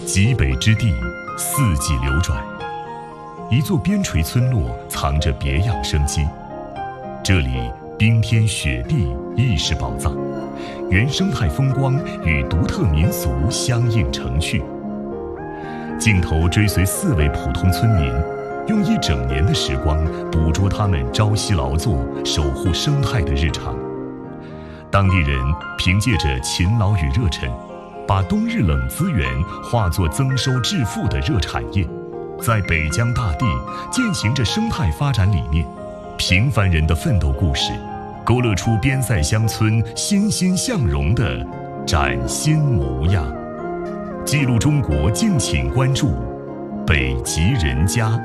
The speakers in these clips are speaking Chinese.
极北之地，四季流转，一座边陲村落藏着别样生机。这里冰天雪地亦是宝藏，原生态风光与独特民俗相映成趣。镜头追随4位普通村民，用1整年的时光捕捉他们朝夕劳作、守护生态的日常。当地人凭借着勤劳与热忱，把冬日冷资源化作增收致富的热产业，在北疆大地践行着生态发展理念。平凡人的奋斗故事，勾勒出边塞乡村欣欣向荣的崭新模样。记录中国，敬请关注北极人家。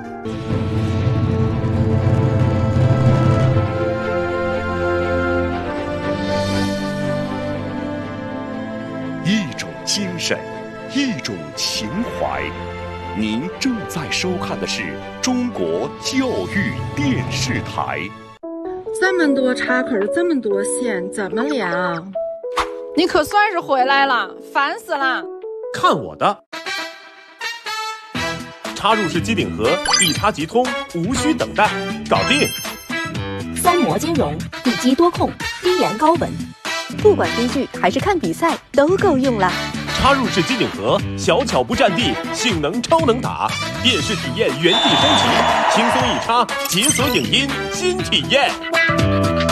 一种精神，一种情怀。您正在收看的是中国教育电视台。 这么多插口，这么多线，怎么连啊？ 你可算是回来了，烦死了！ 看我的！插入式机顶盒，一插即通，无需等待，搞定 ！3模兼容，一机多控，低延高稳，不管追剧还是看比赛，都够用了。 插入式机顶盒，小巧不占地，性能超能打，电视体验原地升级，轻松一插，解锁影音新体验。